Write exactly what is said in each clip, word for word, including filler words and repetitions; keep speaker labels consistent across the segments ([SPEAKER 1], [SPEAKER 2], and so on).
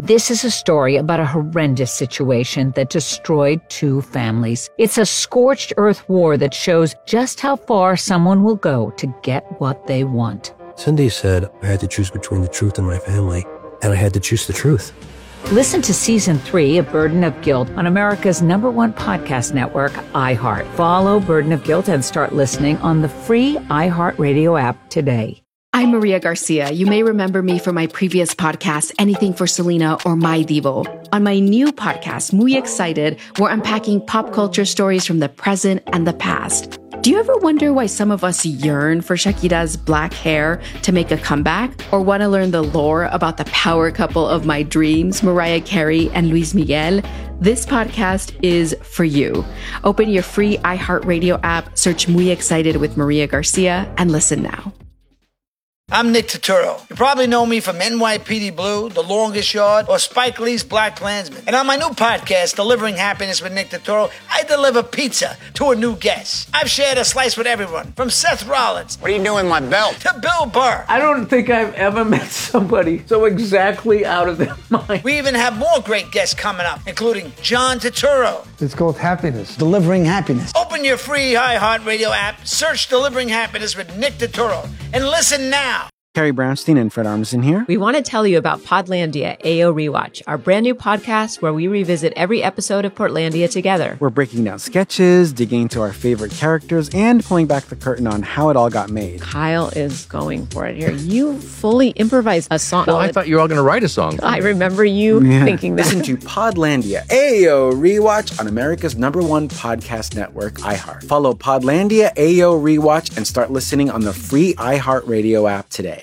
[SPEAKER 1] This is a story about a horrendous situation that destroyed two families. It's a scorched earth war that shows just how far someone will go to get what they want.
[SPEAKER 2] Cindy said I had to choose between the truth and my family, and I had to choose the truth.
[SPEAKER 1] Listen to Season three of Burden of Guilt on America's number one podcast network, iHeart. Follow Burden of Guilt and start listening on the free iHeartRadio app today.
[SPEAKER 3] I'm Maria Garcia. You may remember me from my previous podcast, Anything for Selena or My Divo. On my new podcast, Muy Excited, we're unpacking pop culture stories from the present and the past. Do you ever wonder why some of us yearn for Shakira's black hair to make a comeback? Or want to learn the lore about the power couple of my dreams, Mariah Carey and Luis Miguel? This podcast is for you. Open your free iHeartRadio app, search Muy Excited with Maria Garcia, and listen now.
[SPEAKER 4] I'm Nick Turturro. You probably know me from N Y P D Blue, The Longest Yard, or Spike Lee's Black Klansman. And on my new podcast, Delivering Happiness with Nick Turturro, I deliver pizza to a new guest. I've shared a slice with everyone, from Seth Rollins.
[SPEAKER 5] What are you doing with my belt?
[SPEAKER 4] To Bill Burr.
[SPEAKER 6] I don't think I've ever met somebody so exactly out of their mind.
[SPEAKER 4] We even have more great guests coming up, including John Turturro.
[SPEAKER 7] It's called Happiness. Delivering Happiness.
[SPEAKER 4] Open your free iHeartRadio app, search Delivering Happiness with Nick Turturro, and listen now.
[SPEAKER 8] Carrie Brownstein and Fred Armisen here.
[SPEAKER 9] We want to tell you about Podlandia A O Rewatch, our brand new podcast where we revisit every episode of Portlandia together.
[SPEAKER 8] We're breaking down sketches, digging into our favorite characters, and pulling back the curtain on how it all got made.
[SPEAKER 9] Kyle is going for it here. You fully improvised a song.
[SPEAKER 10] Well, I thought you were all going to write a song.
[SPEAKER 9] I remember you yeah. thinking that.
[SPEAKER 8] Listen to Podlandia A O Rewatch on America's number one podcast network, iHeart. Follow Podlandia A O Rewatch and start listening on the free iHeartRadio app today.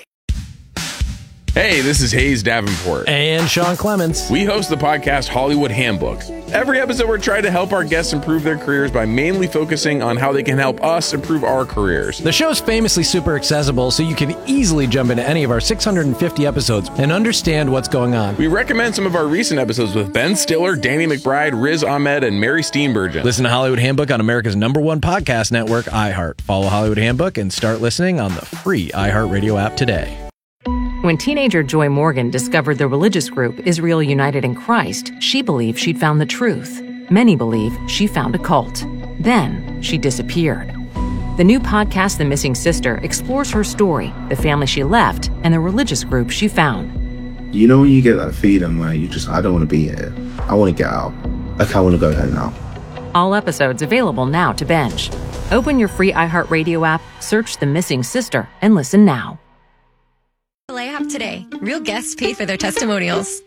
[SPEAKER 11] Hey, this is Hayes Davenport.
[SPEAKER 10] And Sean Clements.
[SPEAKER 11] We host the podcast Hollywood Handbook. Every episode, we're trying to help our guests improve their careers by mainly focusing on how they can help us improve our careers.
[SPEAKER 10] The show's famously super accessible, so you can easily jump into any of our six hundred fifty episodes and understand what's going on.
[SPEAKER 11] We recommend some of our recent episodes with Ben Stiller, Danny McBride, Riz Ahmed, and Mary Steenburgen.
[SPEAKER 10] Listen to Hollywood Handbook on America's number one podcast network, iHeart. Follow Hollywood Handbook and start listening on the free iHeartRadio app today.
[SPEAKER 12] When teenager Joy Morgan discovered the religious group Israel United in Christ, she believed she'd found the truth. Many believe she found a cult. Then she disappeared. The new podcast, The Missing Sister, explores her story, the family she left, and the religious group she found.
[SPEAKER 13] You know when you get that feeling where you just, I don't want to be here. I want to get out. Like, I want to go there now.
[SPEAKER 12] All episodes available now to binge. Open your free iHeartRadio app, search The Missing Sister, and listen now.
[SPEAKER 14] Filet Hop today. Real guests paid for their testimonials.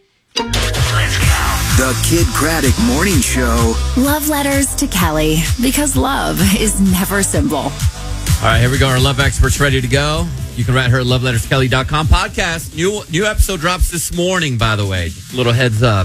[SPEAKER 15] The Kid Craddock Morning Show.
[SPEAKER 16] Love letters to Kelly, because love is never simple.
[SPEAKER 17] All right, here we go. Our love expert's ready to go. You can write her at love letters kelly dot com. Podcast. New new episode drops this morning, by the way. Just a little heads up.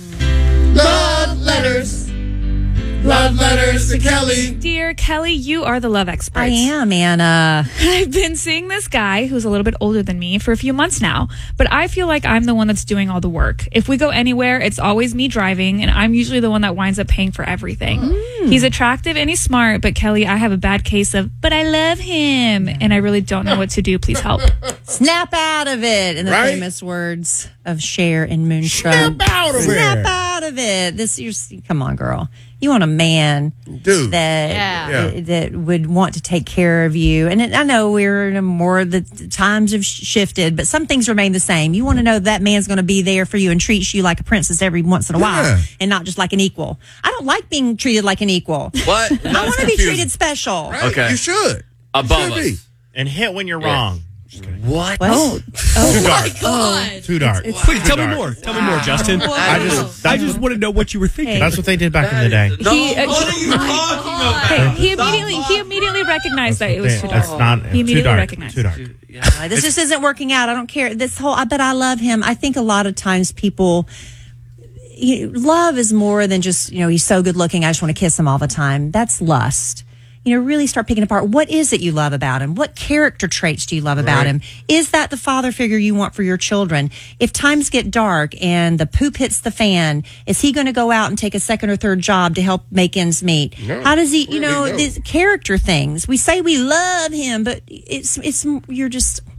[SPEAKER 18] Love letters. Love letters to Kelly.
[SPEAKER 19] Dear Kelly, you are the love expert.
[SPEAKER 20] I am, Anna.
[SPEAKER 19] I've been seeing this guy who's a little bit older than me for a few months now, but I feel like I'm the one that's doing all the work. If we go anywhere, it's always me driving, and I'm usually the one that winds up paying for everything. Mm. He's attractive and he's smart, but Kelly, I have a bad case of, but I love him, and I really don't know what to do. Please help.
[SPEAKER 20] Snap out of it, in the right? famous words of Cher and Moonstruck.
[SPEAKER 18] Snap out of
[SPEAKER 20] Snap
[SPEAKER 18] it.
[SPEAKER 20] Snap out of it. This, you're, come on, girl. You want a man
[SPEAKER 18] Dude.
[SPEAKER 20] that
[SPEAKER 18] Yeah.
[SPEAKER 20] that, that would want to take care of you. And I know we're in a more, the times have shifted, but some things remain the same. You want to know that man's going to be there for you and treats you like a princess every once in a while,
[SPEAKER 18] Yeah.
[SPEAKER 20] and not just like an equal. I don't like being treated like an equal.
[SPEAKER 17] What?
[SPEAKER 20] I want to be treated special.
[SPEAKER 18] Right?
[SPEAKER 17] Okay.
[SPEAKER 18] You should.
[SPEAKER 17] Above
[SPEAKER 18] Should be.
[SPEAKER 17] us.
[SPEAKER 21] And hit when you're
[SPEAKER 17] Yeah.
[SPEAKER 21] wrong.
[SPEAKER 17] What?
[SPEAKER 20] Oh,
[SPEAKER 18] Too dark.
[SPEAKER 20] God.
[SPEAKER 18] Too dark.
[SPEAKER 21] Wait, tell
[SPEAKER 18] dark.
[SPEAKER 21] me more. Tell me more, Justin.
[SPEAKER 20] Wow.
[SPEAKER 21] I just, I just want to know what you were thinking.
[SPEAKER 20] Hey.
[SPEAKER 21] That's what they did back in the day.
[SPEAKER 17] No,
[SPEAKER 19] He, uh,
[SPEAKER 17] what are you talking about?
[SPEAKER 19] Hey, he immediately he immediately recognized that it was too dark.
[SPEAKER 18] That's not
[SPEAKER 19] He
[SPEAKER 18] too
[SPEAKER 19] immediately
[SPEAKER 18] dark.
[SPEAKER 19] recognized.
[SPEAKER 18] Too dark.
[SPEAKER 20] Uh, this just isn't working out. I don't care. This whole, I bet I love him. I think a lot of times people, you know, love is more than just, you know, he's so good looking, I just want to kiss him all the time. That's lust. You know, really start picking apart, what is it you love about him? What character traits do you love about
[SPEAKER 18] Right.
[SPEAKER 20] him? Is that the father figure you want for your children? If times get dark and the poop hits the fan, is he going to go out and take a second or third job to help make ends meet?
[SPEAKER 18] No.
[SPEAKER 20] How does he, you know,
[SPEAKER 18] No.
[SPEAKER 20] these character things. We say we love him, but it's, it's, you're just,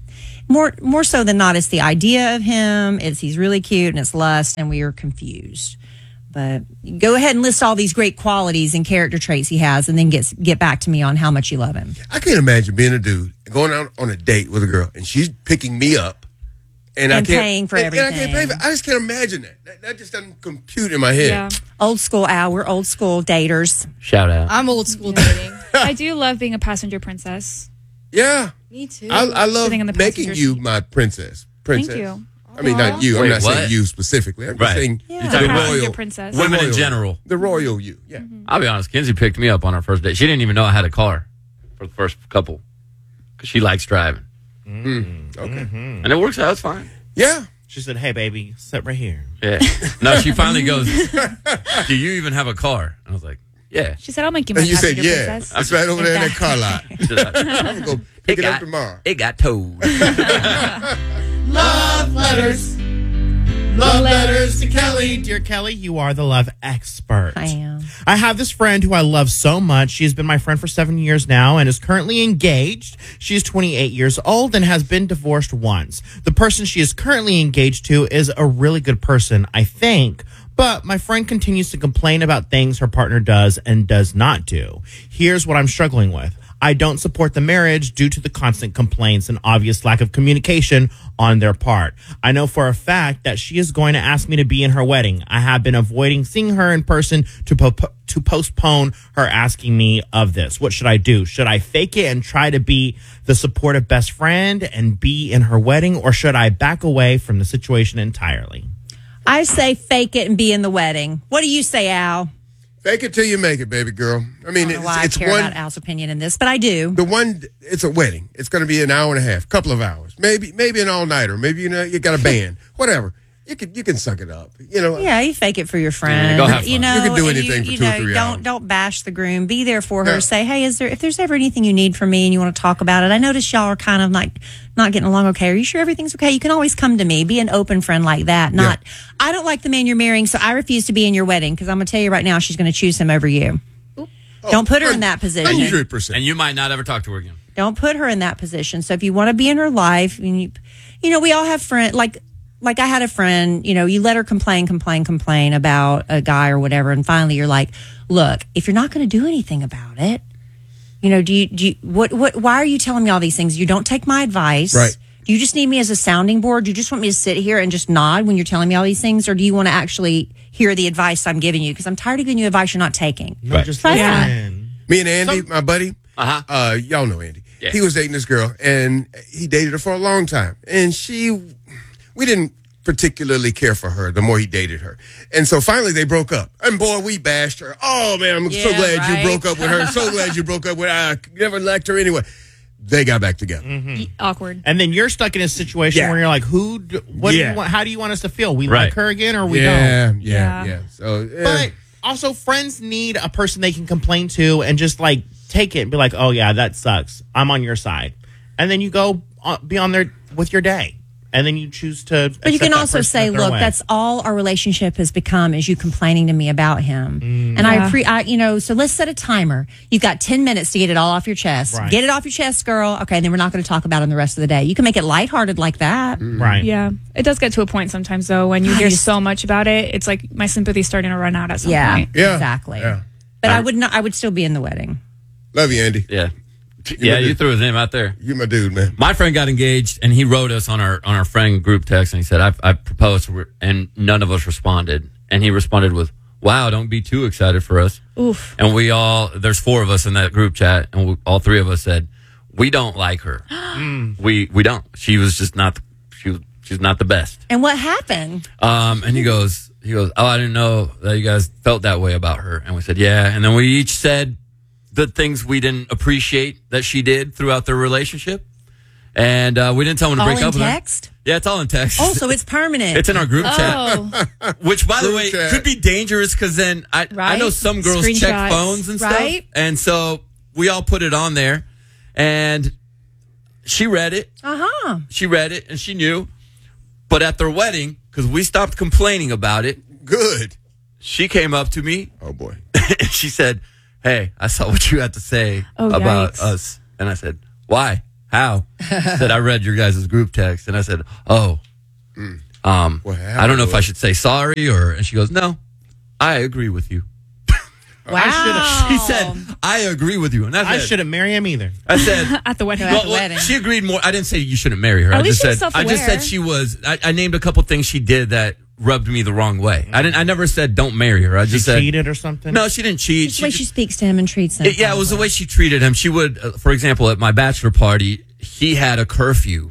[SPEAKER 20] more more so than not, it's the idea of him. It's he's really cute and it's lust, and we are confused. But go ahead and list all these great qualities and character traits he has, and then get get back to me on how much you love him.
[SPEAKER 5] I can't imagine being a dude going out on a date with a girl and she's picking me up. And,
[SPEAKER 20] And
[SPEAKER 5] I can't,
[SPEAKER 20] paying for
[SPEAKER 5] and, and I
[SPEAKER 20] everything.
[SPEAKER 5] can't pay for I just can't imagine that. That, that just doesn't compute in my head.
[SPEAKER 19] Yeah.
[SPEAKER 20] Old school, Al. We're old school daters.
[SPEAKER 17] Shout out.
[SPEAKER 22] I'm old school dating.
[SPEAKER 19] I do love being a passenger princess.
[SPEAKER 5] Yeah.
[SPEAKER 22] Me too.
[SPEAKER 5] I, I love
[SPEAKER 19] Sitting in the
[SPEAKER 5] making
[SPEAKER 19] passenger
[SPEAKER 5] you
[SPEAKER 19] seat.
[SPEAKER 5] my princess. Princess.
[SPEAKER 19] Thank you.
[SPEAKER 5] I mean, not you. I'm
[SPEAKER 17] Wait,
[SPEAKER 5] not saying
[SPEAKER 17] what?
[SPEAKER 5] you specifically. I'm
[SPEAKER 17] Right.
[SPEAKER 5] just saying
[SPEAKER 19] Yeah.
[SPEAKER 17] You're
[SPEAKER 5] the
[SPEAKER 17] talking about
[SPEAKER 5] royal.
[SPEAKER 19] your princess.
[SPEAKER 5] the
[SPEAKER 17] Women in
[SPEAKER 5] royal-
[SPEAKER 17] general.
[SPEAKER 5] The royal you. Yeah.
[SPEAKER 17] I'll be honest. Kinsey picked me up on our first date. She didn't even know I had a car for the first couple because she likes driving.
[SPEAKER 5] Mm. Okay.
[SPEAKER 21] Mm-hmm.
[SPEAKER 17] And it works out. It's fine.
[SPEAKER 5] Yeah.
[SPEAKER 21] She said, "Hey, baby, sit right here."
[SPEAKER 17] Yeah. No, she finally goes, "Do you even have a car?" And I was like, "Yeah."
[SPEAKER 19] She said, "I'll make you my
[SPEAKER 5] And you said,
[SPEAKER 19] passenger
[SPEAKER 5] yeah.
[SPEAKER 19] princess."
[SPEAKER 5] It's right over there in that car lot. I'm going to go pick it,
[SPEAKER 17] got,
[SPEAKER 5] up tomorrow.
[SPEAKER 17] It got towed.
[SPEAKER 18] Love letters. Love letters to Kelly.
[SPEAKER 21] Dear Kelly, you are the love expert.
[SPEAKER 20] I am.
[SPEAKER 21] I have this friend who I love so much. She has been my friend for seven years now and is currently engaged. She is twenty-eight years old and has been divorced once. The person she is currently engaged to is a really good person, I think. But my friend continues to complain about things her partner does and does not do. Here's what I'm struggling with. I don't support the marriage due to the constant complaints and obvious lack of communication on their part. I know for a fact that she is going to ask me to be in her wedding. I have been avoiding seeing her in person to po- to postpone her asking me of this. What should I do? Should I fake it and try to be the supportive best friend and be in her wedding, or should I back away from the situation entirely?
[SPEAKER 20] I say fake it and be in the wedding. What do you say, Al?
[SPEAKER 5] Fake it till you make it, baby girl. I mean,
[SPEAKER 20] I don't know
[SPEAKER 5] it's,
[SPEAKER 20] why
[SPEAKER 5] it's
[SPEAKER 20] I care
[SPEAKER 5] one.
[SPEAKER 20] about Al's opinion in this, but I do.
[SPEAKER 5] The one, it's a wedding. It's going to be an hour and a half, couple of hours, maybe, maybe an all nighter. Maybe you know you got a band, whatever. You can you can suck it up, you know.
[SPEAKER 20] Yeah, you fake it for your friend.
[SPEAKER 5] Yeah, go have
[SPEAKER 20] You
[SPEAKER 5] fun.
[SPEAKER 20] know,
[SPEAKER 5] You can do
[SPEAKER 20] and
[SPEAKER 5] anything
[SPEAKER 20] you,
[SPEAKER 5] for
[SPEAKER 20] you
[SPEAKER 5] two or
[SPEAKER 20] know,
[SPEAKER 5] three
[SPEAKER 20] don't
[SPEAKER 5] hours.
[SPEAKER 20] don't bash the groom. Be there for her.
[SPEAKER 5] Yeah.
[SPEAKER 20] Say, hey, is there if there's ever anything you need from me and you want to talk about it? I notice y'all are kind of like not getting along okay. Are you sure everything's okay? You can always come to me. Be an open friend like that. Not, I don't like the man you're marrying, so I refuse to be in your wedding because I'm going to tell you right now, she's going to choose him over you. Don't put her in that position.
[SPEAKER 5] Hundred percent.
[SPEAKER 17] And you might not ever talk to her again.
[SPEAKER 20] Don't put her in that position. So if you want to be in her life, and you, you know, we all have friends. Like, like I had a friend. You know, you let her complain, complain, complain about a guy or whatever, and finally you're like, look, if you're not going to do anything about it, you know, do you, do you, what, what? Why are you telling me all these things? You don't take my advice,
[SPEAKER 5] Right?
[SPEAKER 20] Do you just need me as a sounding board? Do you just want me to sit here and just nod when you're telling me all these things, or do you want to actually hear the advice I'm giving you? Because I'm tired of giving you advice you're not taking.
[SPEAKER 21] No, just
[SPEAKER 20] Try
[SPEAKER 21] listen.
[SPEAKER 20] that.
[SPEAKER 5] Me and Andy, my buddy,
[SPEAKER 17] Uh-huh.
[SPEAKER 5] uh, y'all know Andy.
[SPEAKER 17] Yeah.
[SPEAKER 5] He was dating this girl, and he dated her for a long time. And she, we didn't particularly care for her the more he dated her. And so finally they broke up. And boy, we bashed her. Oh, man, I'm so
[SPEAKER 20] Yeah,
[SPEAKER 5] glad
[SPEAKER 20] right.
[SPEAKER 5] you broke up with her. So glad you broke up with her. I never liked her anyway. They got back together.
[SPEAKER 19] Awkward.
[SPEAKER 21] And then you're stuck in a situation
[SPEAKER 5] Yeah.
[SPEAKER 21] where you're like, "Who? d- What? Do
[SPEAKER 5] Yeah.
[SPEAKER 21] you want, how do you want us to feel? We
[SPEAKER 17] Right.
[SPEAKER 21] like her again, or we
[SPEAKER 5] yeah,
[SPEAKER 21] don't?"
[SPEAKER 5] yeah, yeah,
[SPEAKER 19] Yeah.
[SPEAKER 5] So, yeah.
[SPEAKER 21] But also, friends need a person they can complain to and just like take it and be like, "Oh yeah, that sucks. I'm on your side," and then you go on, be on there with your day, and then you choose to.
[SPEAKER 20] But you
[SPEAKER 21] accept
[SPEAKER 20] can
[SPEAKER 21] that
[SPEAKER 20] also
[SPEAKER 21] person
[SPEAKER 20] say,
[SPEAKER 21] at their
[SPEAKER 20] look,
[SPEAKER 21] way.
[SPEAKER 20] that's all our relationship has become is you complaining to me about him.
[SPEAKER 21] Mm.
[SPEAKER 20] And I,
[SPEAKER 19] Yeah.
[SPEAKER 20] pre- I, you know, so let's set a timer. You've got ten minutes to get it all off your chest.
[SPEAKER 21] Right.
[SPEAKER 20] Get it off your chest, girl. Okay, then we're not going to talk about it the rest of the day. You can make it lighthearted like that.
[SPEAKER 21] right.
[SPEAKER 19] Yeah. It does get to a point sometimes, though, when you hear so much about it, it's like my sympathy's starting to run out at some
[SPEAKER 20] Yeah,
[SPEAKER 19] point.
[SPEAKER 5] Yeah.
[SPEAKER 20] exactly.
[SPEAKER 5] Yeah.
[SPEAKER 20] But I would not. I would still be in the wedding.
[SPEAKER 5] Love you, Andy.
[SPEAKER 17] Yeah.
[SPEAKER 5] You
[SPEAKER 17] Yeah,
[SPEAKER 5] my
[SPEAKER 17] you
[SPEAKER 5] dude.
[SPEAKER 17] threw his name out there.
[SPEAKER 5] You my dude, man.
[SPEAKER 17] My friend got engaged, and he wrote us on our on our friend group text, and he said, "I've, I've proposed," and none of us responded. And he responded with, "Wow, don't be too excited for us."
[SPEAKER 19] Oof.
[SPEAKER 17] And we all, there's four of us in that group chat, and we, all three of us said, "We don't like her. we we don't. She was just not. She was she's not the best."
[SPEAKER 20] And what happened?
[SPEAKER 17] Um, and he goes, he goes, "Oh, I didn't know that you guys felt that way about her." And we said, "Yeah." And then we each said the things we didn't appreciate that she did throughout their relationship. And uh, we didn't tell them to
[SPEAKER 20] All
[SPEAKER 17] break
[SPEAKER 20] in
[SPEAKER 17] up with her.
[SPEAKER 20] text?
[SPEAKER 17] Yeah, it's all in text.
[SPEAKER 20] Oh, so it's permanent.
[SPEAKER 17] It's in our group chat.
[SPEAKER 19] Oh,
[SPEAKER 17] Which, by the
[SPEAKER 5] Group
[SPEAKER 17] way,
[SPEAKER 5] chat.
[SPEAKER 17] could be dangerous because then I, I
[SPEAKER 19] Right?
[SPEAKER 17] know some girls check
[SPEAKER 19] Screenshots.
[SPEAKER 17] phones and
[SPEAKER 20] Right.
[SPEAKER 17] stuff. And so we all put it on there. And she read it.
[SPEAKER 20] uh huh.
[SPEAKER 17] She read it and she knew. But at their wedding, because we stopped complaining about it,
[SPEAKER 5] Good.
[SPEAKER 17] she came up to me
[SPEAKER 5] Oh, boy.
[SPEAKER 17] and she said, "Hey, I saw what you had to say
[SPEAKER 19] Oh,
[SPEAKER 17] about
[SPEAKER 19] yikes.
[SPEAKER 17] us." And I said, "Why?" how? She said, I read your guys' group text. And I said, oh,
[SPEAKER 5] Mm.
[SPEAKER 17] um,
[SPEAKER 5] What happened
[SPEAKER 17] I don't know if I
[SPEAKER 5] was-
[SPEAKER 17] should say sorry or, and she goes, no, I agree with you.
[SPEAKER 20] Wow.
[SPEAKER 17] She said, I agree with you. And I,
[SPEAKER 21] I
[SPEAKER 17] said,
[SPEAKER 21] shouldn't marry him either.
[SPEAKER 17] I said,
[SPEAKER 19] At the wedding.
[SPEAKER 17] well, well, she agreed more. I didn't say you shouldn't marry her.
[SPEAKER 19] At
[SPEAKER 17] I
[SPEAKER 19] least
[SPEAKER 17] just
[SPEAKER 19] she was
[SPEAKER 17] said, I just
[SPEAKER 19] self-aware.
[SPEAKER 17] said she was, I, I named a couple things she did that rubbed me the wrong way. I didn't, I never said don't marry her. I
[SPEAKER 21] She
[SPEAKER 17] just said,
[SPEAKER 21] cheated or something?
[SPEAKER 17] no, she didn't cheat.
[SPEAKER 20] It's the way she speaks to him and treats him.
[SPEAKER 17] It- yeah, it was the way she treated him. She would, uh, for example, at my bachelor party, he had a curfew,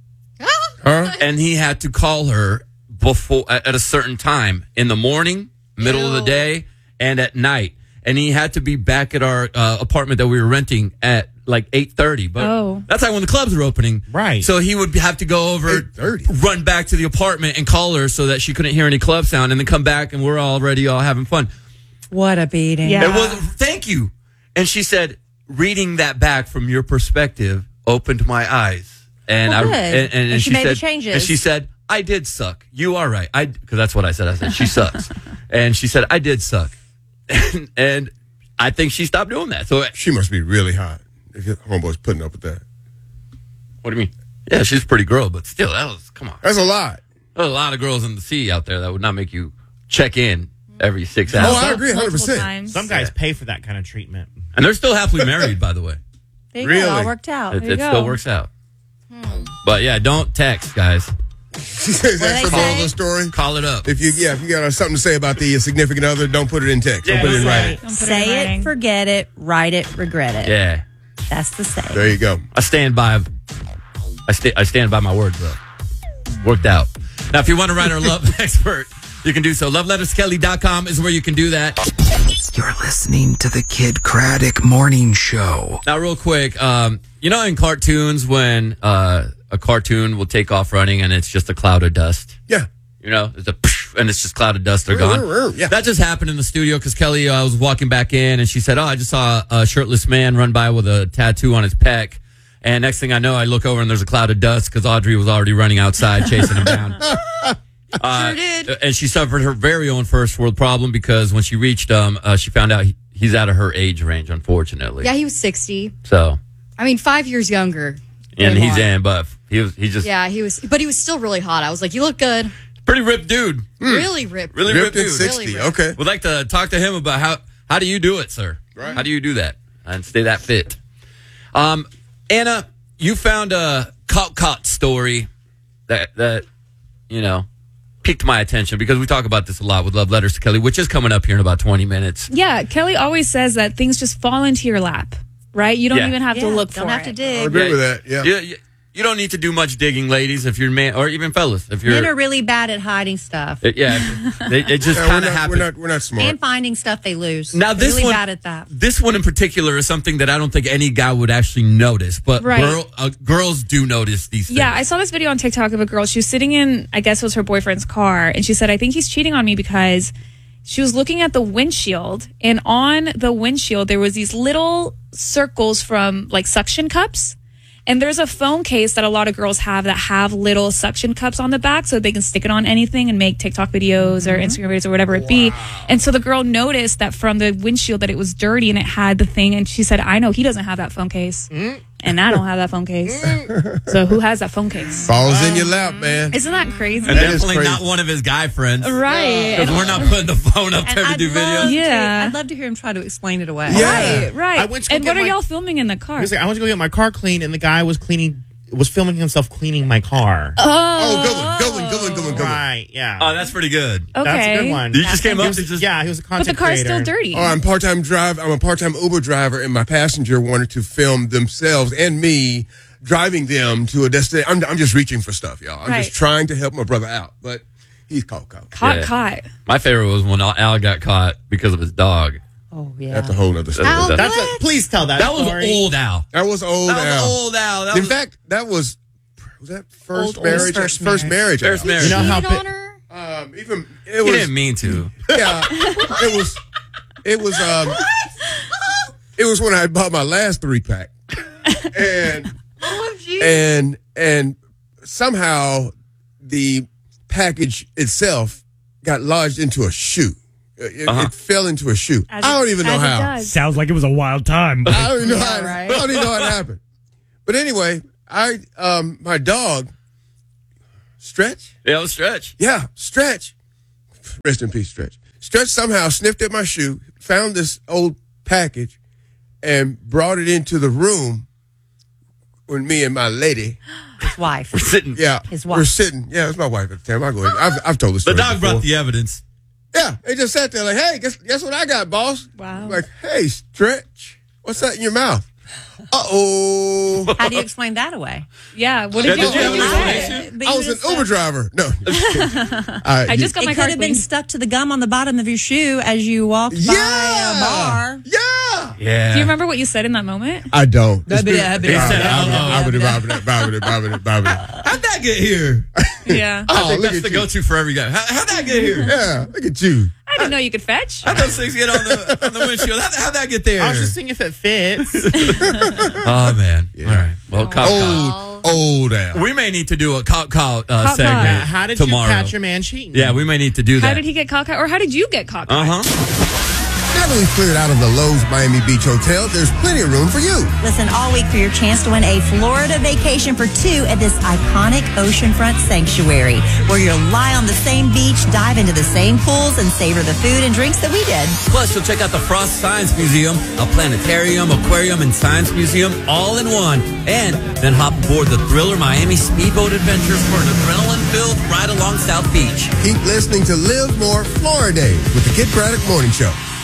[SPEAKER 5] Huh?
[SPEAKER 17] and he had to call her before at, at a certain time in the morning, middle of the day, and at night. And he had to be back at our uh, apartment that we were renting at like eight thirty. But
[SPEAKER 19] Oh.
[SPEAKER 17] that's like when the clubs were opening.
[SPEAKER 21] Right.
[SPEAKER 17] So he would have to go over,
[SPEAKER 5] eight thirty.
[SPEAKER 17] run back to the apartment and call her so that she couldn't hear any club sound, and then come back and we're already all having fun.
[SPEAKER 20] What a beating.
[SPEAKER 19] Yeah.
[SPEAKER 17] It was, thank you. And she said, reading that back from your perspective opened my eyes. And
[SPEAKER 20] Well,
[SPEAKER 17] I
[SPEAKER 20] good.
[SPEAKER 17] and, and,
[SPEAKER 20] And she made the
[SPEAKER 17] said,
[SPEAKER 20] changes.
[SPEAKER 17] And she said, I did suck. You are right. I because that's what I said. I said she sucks. And she said, I did suck. And, and I think she stopped doing that. So
[SPEAKER 5] She must be really hot if your homeboy's putting up with that.
[SPEAKER 17] what do you mean? Yeah, she's a pretty girl, but still, that was come on.
[SPEAKER 5] That's a lot.
[SPEAKER 17] There's a lot of girls in the sea out there that would not make you check in every six
[SPEAKER 5] Oh,
[SPEAKER 17] hours.
[SPEAKER 5] I agree one hundred
[SPEAKER 19] Multiple
[SPEAKER 5] percent.
[SPEAKER 19] times.
[SPEAKER 21] Some guys pay for that kind of treatment.
[SPEAKER 17] And they're still happily married, by the way.
[SPEAKER 20] There you
[SPEAKER 5] Really?
[SPEAKER 20] go. It all worked out.
[SPEAKER 17] It,
[SPEAKER 19] There you
[SPEAKER 17] it
[SPEAKER 19] go.
[SPEAKER 17] still works out. But yeah, don't text, guys.
[SPEAKER 5] She says that's
[SPEAKER 20] they
[SPEAKER 5] the moral of
[SPEAKER 20] say?
[SPEAKER 5] the story.
[SPEAKER 17] Call it up.
[SPEAKER 5] If you, yeah, if you got something to say about the significant other, don't put it in text.
[SPEAKER 17] Yeah,
[SPEAKER 5] don't put it in
[SPEAKER 17] don't say
[SPEAKER 5] writing.
[SPEAKER 19] Don't put it in
[SPEAKER 20] Say
[SPEAKER 19] writing.
[SPEAKER 20] it, forget it, write it, regret it.
[SPEAKER 17] Yeah,
[SPEAKER 20] That's the say.
[SPEAKER 5] There you go.
[SPEAKER 17] I stand by. I, sta- I stand by my words, though. Worked out. Now, if you want to write our love expert, you can do so. love letters kelly dot com is where you can do that.
[SPEAKER 15] You're listening to the Kid Craddock Morning Show.
[SPEAKER 17] Now, real quick, um, you know, in cartoons, when uh, a cartoon will take off running and it's just a cloud of dust.
[SPEAKER 5] Yeah.
[SPEAKER 17] You know, it's a psh, and it's just cloud of dust. They're gone.
[SPEAKER 5] Yeah.
[SPEAKER 17] That just happened in the studio because Kelly uh, was walking back in and she said, "Oh, I just saw a shirtless man run by with a tattoo on his pec." And next thing I know, I look over and there's a cloud of dust because Audrey was already running outside chasing him down. Uh,
[SPEAKER 14] Sure did.
[SPEAKER 17] And she suffered her very own first world problem because when she reached um, uh, she found out he, he's out of her age range, unfortunately.
[SPEAKER 2] Yeah, he was sixty.
[SPEAKER 17] So,
[SPEAKER 2] I mean, five years younger.
[SPEAKER 17] and
[SPEAKER 2] than
[SPEAKER 17] he's
[SPEAKER 2] Mark.
[SPEAKER 17] in, but he was he just
[SPEAKER 2] Yeah, he was, but he was still really hot. I was like, you look good.
[SPEAKER 17] pretty ripped dude.
[SPEAKER 2] Really ripped.
[SPEAKER 17] Really
[SPEAKER 5] Ripped
[SPEAKER 17] ripped
[SPEAKER 5] at
[SPEAKER 17] dude.
[SPEAKER 5] sixty.
[SPEAKER 2] Really ripped.
[SPEAKER 5] Okay.
[SPEAKER 17] Would like to talk to him about how how do you do it, sir?
[SPEAKER 5] Right.
[SPEAKER 17] How do you do that and stay that fit? Um, Anna, you found a caught caught story that that you know piqued my attention because we talk about this a lot with Love Letters to Kelly, which is coming up here in about twenty minutes.
[SPEAKER 19] Yeah, Kelly always says that things just fall into your lap, right? You don't
[SPEAKER 17] Yeah.
[SPEAKER 19] even have to
[SPEAKER 20] Yeah,
[SPEAKER 19] look
[SPEAKER 20] don't
[SPEAKER 19] for
[SPEAKER 20] have
[SPEAKER 19] it.
[SPEAKER 20] to
[SPEAKER 5] I
[SPEAKER 20] dig.
[SPEAKER 5] agree with that. Yeah.
[SPEAKER 17] You, you, you don't need to do much digging, ladies, if you're man or even fellas. If you're
[SPEAKER 20] Men are really bad at hiding stuff
[SPEAKER 17] it- yeah, it, it just
[SPEAKER 5] Yeah, we're
[SPEAKER 17] kind of
[SPEAKER 5] not-
[SPEAKER 17] happens.
[SPEAKER 5] We're not, we're not smart.
[SPEAKER 20] and finding stuff they lose.
[SPEAKER 17] Now
[SPEAKER 20] They're
[SPEAKER 17] this
[SPEAKER 20] really
[SPEAKER 17] one,
[SPEAKER 20] bad at that.
[SPEAKER 17] this one in particular is something that I don't think any guy would actually notice, but
[SPEAKER 19] Right.
[SPEAKER 17] girl, uh, girls do notice these things.
[SPEAKER 19] Yeah, I saw this video on TikTok of a girl. She was sitting in, I guess it was her boyfriend's car, and she said, I think he's cheating on me because she was looking at the windshield, and on the windshield, there was these little circles from like suction cups. And there's a phone case that a lot of girls have that have little suction cups on the back so they can stick it on anything and make TikTok videos or Instagram videos or whatever it be. And so the girl noticed that from the windshield that it was dirty and it had the thing. And she said, I know he doesn't have that phone case. And I don't have that phone case. So who has that phone case?
[SPEAKER 5] Falls in your lap, man.
[SPEAKER 19] Isn't that crazy?
[SPEAKER 17] And
[SPEAKER 5] That is
[SPEAKER 17] definitely
[SPEAKER 5] crazy.
[SPEAKER 17] not one of his guy friends.
[SPEAKER 19] Right.
[SPEAKER 17] Because we're not putting the phone up
[SPEAKER 20] And
[SPEAKER 17] there to
[SPEAKER 20] I'd
[SPEAKER 17] do
[SPEAKER 20] love
[SPEAKER 17] videos.
[SPEAKER 20] to-
[SPEAKER 19] Yeah.
[SPEAKER 20] I'd love to hear him try to explain it away.
[SPEAKER 5] Yeah.
[SPEAKER 19] Right, right.
[SPEAKER 21] I went to go
[SPEAKER 19] and
[SPEAKER 21] get
[SPEAKER 19] what are
[SPEAKER 21] my-
[SPEAKER 19] y'all filming in the car?
[SPEAKER 21] He was like, I went to go get my car cleaned, and the guy was cleaning, was filming himself cleaning my car.
[SPEAKER 5] Oh, good one, good one, good one, good one, good one.
[SPEAKER 21] Right, yeah.
[SPEAKER 17] Oh, that's pretty good.
[SPEAKER 19] Okay.
[SPEAKER 21] That's a good one.
[SPEAKER 17] You just came
[SPEAKER 21] He
[SPEAKER 17] up
[SPEAKER 21] was-
[SPEAKER 17] to just
[SPEAKER 21] yeah, he was a
[SPEAKER 19] But
[SPEAKER 21] content
[SPEAKER 19] the car's
[SPEAKER 21] creator.
[SPEAKER 19] still dirty.
[SPEAKER 5] Oh, I'm part-time drive. I'm a part-time Uber driver, and my passenger wanted to film themselves and me driving them to a destination. I'm, I'm just reaching for stuff, y'all. I'm
[SPEAKER 19] Right.
[SPEAKER 5] just trying to help my brother out, but he's caught, caught.
[SPEAKER 19] Caught,
[SPEAKER 17] Yeah.
[SPEAKER 19] caught.
[SPEAKER 17] My favorite was when Al got caught because of his dog.
[SPEAKER 20] Oh, yeah.
[SPEAKER 5] That's a whole nother story.
[SPEAKER 17] Al
[SPEAKER 5] That,
[SPEAKER 21] That's a, please tell that
[SPEAKER 17] That was
[SPEAKER 21] story.
[SPEAKER 17] old Al.
[SPEAKER 5] that was old
[SPEAKER 17] That was
[SPEAKER 5] Al.
[SPEAKER 17] old Al. That
[SPEAKER 5] In
[SPEAKER 17] was,
[SPEAKER 5] fact, that was was that first
[SPEAKER 20] Old- old
[SPEAKER 5] marriage?
[SPEAKER 20] first
[SPEAKER 5] First marriage.
[SPEAKER 17] First
[SPEAKER 5] Al.
[SPEAKER 17] marriage.
[SPEAKER 21] You know how
[SPEAKER 2] Cheated
[SPEAKER 21] bi-
[SPEAKER 2] on her?
[SPEAKER 5] Um, even it
[SPEAKER 17] he
[SPEAKER 5] was.
[SPEAKER 17] didn't mean to.
[SPEAKER 5] Yeah, it was. It was. Um, it was when I bought my last three pack, and and and somehow the package itself got lodged into a shoe. It,
[SPEAKER 17] Uh-huh.
[SPEAKER 5] it fell into a shoe.
[SPEAKER 19] As
[SPEAKER 5] I don't
[SPEAKER 19] it-
[SPEAKER 5] even know
[SPEAKER 19] as it
[SPEAKER 5] how.
[SPEAKER 19] does.
[SPEAKER 22] Sounds like it was a wild time.
[SPEAKER 5] I don't even know
[SPEAKER 20] Yeah,
[SPEAKER 5] how.
[SPEAKER 20] right.
[SPEAKER 5] I don't even know how it happened. But anyway, I um my dog, Stretch.
[SPEAKER 17] Yeah, it was Stretch.
[SPEAKER 5] Yeah, Stretch. Rest in peace, Stretch. Stretch somehow sniffed at my shoe, found this old package, and brought it into the room with me and my lady.
[SPEAKER 20] His wife.
[SPEAKER 17] We're sitting.
[SPEAKER 5] Yeah,
[SPEAKER 20] His wife.
[SPEAKER 5] we're sitting. Yeah, it's my wife at the time. I'll go ahead. I've, I've told the
[SPEAKER 17] The
[SPEAKER 5] story
[SPEAKER 17] dog
[SPEAKER 5] before.
[SPEAKER 17] brought the evidence.
[SPEAKER 5] Yeah, they just sat there like, hey, guess, guess what I got, boss?
[SPEAKER 19] Wow.
[SPEAKER 5] Like, hey, Stretch, what's that in your mouth? Uh-oh.
[SPEAKER 20] How do you explain that away?
[SPEAKER 19] Yeah. What did
[SPEAKER 17] Yeah,
[SPEAKER 19] you,
[SPEAKER 17] did you
[SPEAKER 19] what
[SPEAKER 17] have
[SPEAKER 19] did
[SPEAKER 17] an
[SPEAKER 19] you say?
[SPEAKER 17] explanation?
[SPEAKER 20] But
[SPEAKER 5] I
[SPEAKER 20] you
[SPEAKER 5] was an
[SPEAKER 20] just, uh,
[SPEAKER 5] Uber driver. No. I,
[SPEAKER 19] I just got
[SPEAKER 20] It
[SPEAKER 19] my
[SPEAKER 20] could
[SPEAKER 19] car
[SPEAKER 20] have been
[SPEAKER 19] cleaned.
[SPEAKER 20] stuck to the gum on the bottom of your shoe as you walked
[SPEAKER 5] Yeah.
[SPEAKER 20] by a bar.
[SPEAKER 5] Yeah.
[SPEAKER 17] Yeah.
[SPEAKER 19] Do you remember what you said in that moment?
[SPEAKER 5] I don't. It's
[SPEAKER 20] That'd be-
[SPEAKER 5] been-
[SPEAKER 20] that'd be-
[SPEAKER 17] He said,
[SPEAKER 5] How'd
[SPEAKER 17] How'd that get here?
[SPEAKER 19] Yeah.
[SPEAKER 17] I
[SPEAKER 5] Oh,
[SPEAKER 17] think
[SPEAKER 5] look
[SPEAKER 17] that's
[SPEAKER 5] at
[SPEAKER 17] the
[SPEAKER 5] you.
[SPEAKER 17] go-to for every guy. How, how'd that get here?
[SPEAKER 5] Yeah, look at you.
[SPEAKER 19] I didn't know you could fetch.
[SPEAKER 17] How'd those things get on the on the windshield? How'd, how'd that get there?
[SPEAKER 21] I was just seeing if it fits.
[SPEAKER 17] Oh man! All right. Well, cop
[SPEAKER 5] Old, old Al.
[SPEAKER 17] We may need to do a cop call uh,
[SPEAKER 19] Cop
[SPEAKER 17] segment
[SPEAKER 19] call.
[SPEAKER 21] Yeah, how did
[SPEAKER 17] tomorrow.
[SPEAKER 21] you catch a man cheating?
[SPEAKER 17] Yeah, we may need to do that.
[SPEAKER 19] How did he get caught? Or how did you get caught?
[SPEAKER 17] Uh huh.
[SPEAKER 5] Now that we've cleared out of the Lowe's Miami Beach Hotel, there's plenty of room for you.
[SPEAKER 20] Listen all week for your chance to win a Florida vacation for two at this iconic oceanfront sanctuary, where you'll lie on the same beach, dive into the same pools, and savor the food and drinks that we did.
[SPEAKER 17] Plus, you'll check out the Frost Science Museum, a planetarium, aquarium, and science museum all in one. And then hop aboard the Thriller Miami Speedboat Adventures for an adrenaline-filled ride along South Beach.
[SPEAKER 5] Keep listening to Live More Florida Days with the Kid Craddock Morning Show.